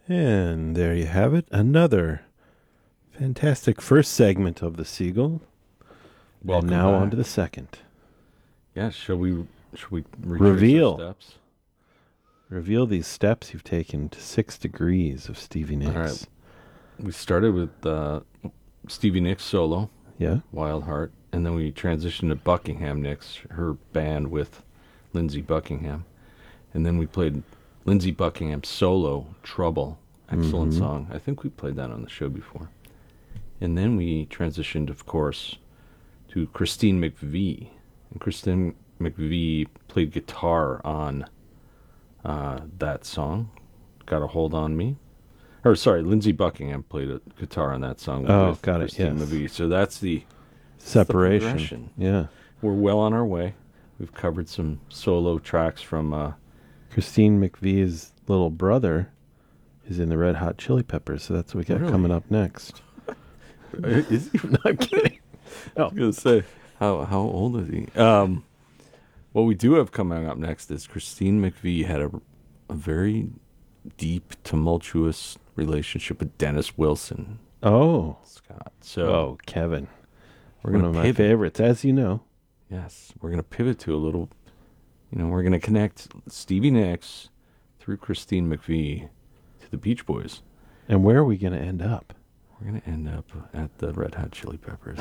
And there you have it. Another fantastic first segment of the Seagull. Welcome and now back. on to the second. Yeah, should we Reveal. our steps? Reveal these steps you've taken to 6 degrees of Stevie Nicks. All right. We started with Stevie Nicks solo, Yeah. Wild Heart, and then we transitioned to Buckingham Nicks, her band with Lindsey Buckingham. And then we played Lindsey Buckingham's solo, Trouble. Excellent song. I think we played that on the show before. And then we transitioned, of course, to Christine McVie. And Christine McVie played guitar on that song, Got a Hold on Me. Or, sorry, Lindsey Buckingham played a guitar on that song with got it, Christine yes. McVie. So that's the Separation. progression. Yeah. We're well on our way. We've covered some solo tracks from... Christine McVie's little brother is in the Red Hot Chili Peppers, so that's what we got Really? coming up next. is he? No, I'm kidding. I was going to say, how old is he? What we do have coming up next is Christine McVie had a very deep, tumultuous relationship with Dennis Wilson, Oh. Scott. So Oh, Kevin. we're One going of to my pivot. favorites, as you know. Yes, we're going to pivot to a little, we're going to connect Stevie Nicks through Christine McVie to the Beach Boys. And where are we going to end up? We're going to end up at the Red Hot Chili Peppers.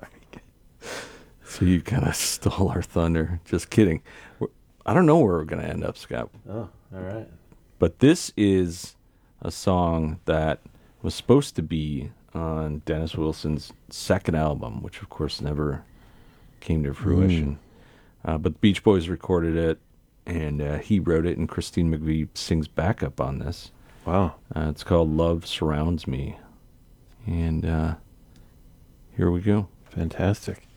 So you kind of stole our thunder. Just kidding. I don't know where we're going to end up, Scott. Oh, all right. But this is a song that was supposed to be on Dennis Wilson's second album, which of course never came to fruition. But the Beach Boys recorded it, and he wrote it, and Christine McVie sings backup on this. Wow. It's called Love Surrounds Me. And here we go. Fantastic.